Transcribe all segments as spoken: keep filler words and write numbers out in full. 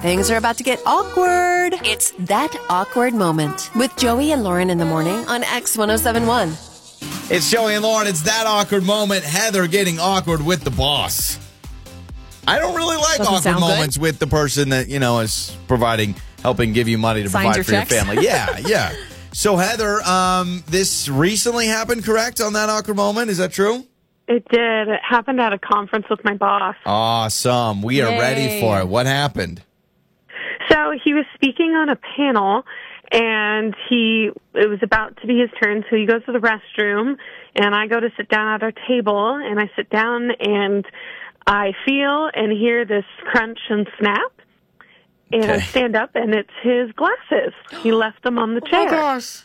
Things are about to get awkward. It's That Awkward Moment with Joey and Lauren in the morning on X one oh seven one. It's Joey and Lauren. It's That Awkward Moment. Heather getting awkward with the boss. I don't really like Doesn't awkward sound moments good. with the person that, you know, is providing, helping give you money to Signs provide your for checks. your family. Yeah, yeah. So, Heather, um, this recently happened, correct, on That Awkward Moment? Is that true? It did. It happened at a conference with my boss. Awesome. We are Yay. ready for it. What happened? So he was speaking on a panel, and he it was about to be his turn, so he goes to the restroom, and I go to sit down at our table, and I sit down, and I feel and hear this crunch and snap, and I Okay. stand up, and it's his glasses. He left them on the chair. gosh.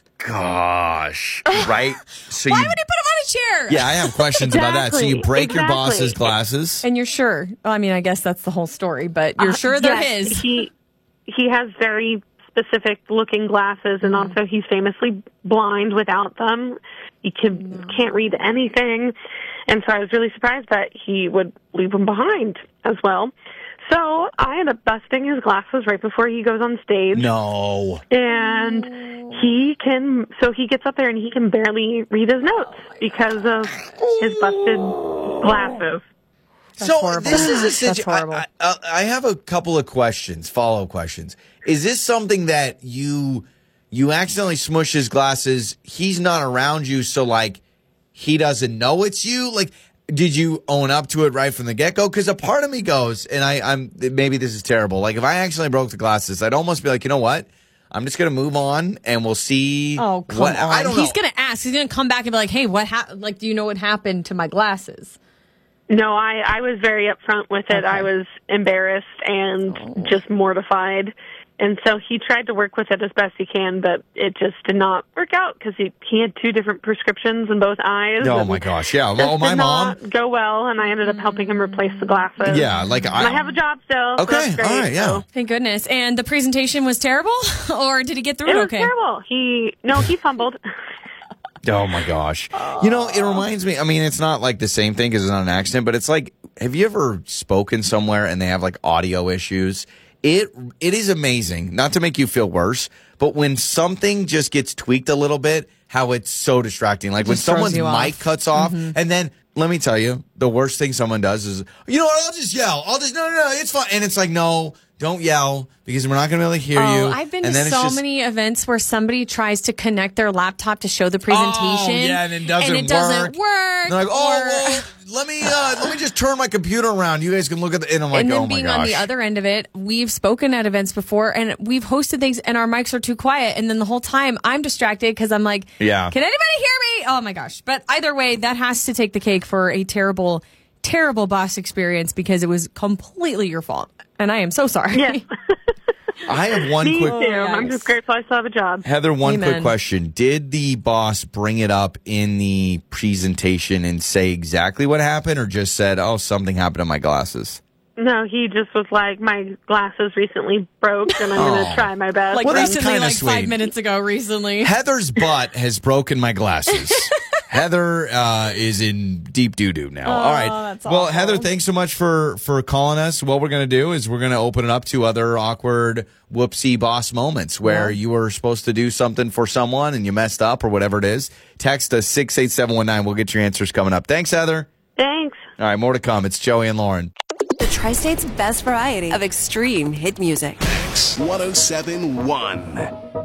Gosh. Right? So Why you, would he put him on a chair? Yeah, I have questions about that. So you Exactly, break your exactly. boss's glasses. And you're sure? I mean, I guess that's the whole story, but you're Uh, sure they're yes, his. He he has very specific looking glasses, and Mm-hmm. also he's famously blind without them. He can, can't read anything, and so I was really surprised that he would leave them behind as well. So I end up busting his glasses right before he goes on stage, No. and he can. So he gets up there and he can barely read his notes because of his busted glasses. So horrible. this is a That's situation. horrible. I, I, I have a couple of questions, follow-up questions. Is this something that you you accidentally smush his glasses? He's not around you, so like he doesn't know it's you. Like, did you own up to it right from the get-go? Because a part of me goes, and I, I'm maybe this is terrible. Like if I accidentally broke the glasses, I'd almost be like, you know what? I'm just gonna move on, and we'll see. Oh, come what, on. I don't He's know. going to ask. He's going to come back and be like, hey, what happened? Like, do you know what happened to my glasses? No, I, I was very upfront with it. Okay. I was embarrassed and just mortified. And so he tried to work with it as best he can, but it just did not work out because he, he had two different prescriptions in both eyes. Oh and my gosh! Yeah. just Well, my did mom. not go well, and I ended up helping him replace the glasses. Yeah, like And I have a job still. so Okay, that's great. all right, yeah. So Thank goodness. And the presentation was terrible? Or did he get through it it was okay? terrible. He no, he fumbled. Oh my gosh. You know, it reminds me, I mean, it's not like the same thing because it's not an accident, but it's like, have you ever spoken somewhere and they have like audio issues? It it is amazing, not to make you feel worse, but when something just gets tweaked a little bit, how it's so distracting. Like when just throws someone's you mic off. cuts off, and then let me tell you, the worst thing someone does is, you know what, I'll just yell. I'll just, no, no, no, it's fine. And it's like, no, don't yell because we're not going to be able to hear Oh, you. I've been and to then it's so just- many events where somebody tries to connect their laptop to show the presentation. Oh, yeah, and it doesn't and it doesn't work. work. They're like, oh, or- well, let me uh, let me just turn my computer around. You guys can look at the. And I'm like, and then oh my being gosh. on the other end of it, we've spoken at events before and we've hosted things and our mics are too quiet. And then the whole time I'm distracted because I'm like, Yeah. can anybody hear me? Oh my gosh. But either way, that has to take the cake for a terrible, terrible boss experience because it was completely your fault. And I am so sorry. Yes. I have one Me quick. too. I'm just grateful I still have a job. Heather, one quick Amen. question. Did the boss bring it up in the presentation and say exactly what happened or just said, oh, something happened to my glasses? No, he just was like, my glasses recently broke, and I'm going Oh. to try my best. Like Well, that's recently, kinda like sweet. five minutes ago, recently. Heather's butt has broken my glasses. Heather uh, is in deep doo-doo now. All right. that's Well, awful. Heather, thanks so much for, for calling us. What we're going to do is we're going to open it up to other awkward whoopsie boss moments where you were supposed to do something for someone and you messed up or whatever it is. Text us six eight seven one nine. We'll get your answers coming up. Thanks, Heather. Thanks. All right, more to come. It's Joey and Lauren. The Tri-State's best variety of extreme hit music. X one oh seven one.